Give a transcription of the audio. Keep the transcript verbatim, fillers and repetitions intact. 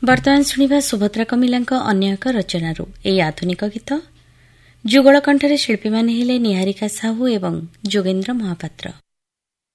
ବର୍ତ୍ତମାନ ଶୁଣିବା ସୁଭଦ୍ରା କମିଲାଙ୍କ ଅନ୍ୟ ଏକ ରଚନାରୁ ଏହି ଆଧୁନିକ ଗୀତ। ଯୁଗଳ କଣ୍ଠରେ ଶିଳ୍ପୀମାନେ ହେଲେ ନିହାରିକା ସାହୁ ଏବଂ ଯୋଗେନ୍ଦ୍ର ମହାପାତ୍ର।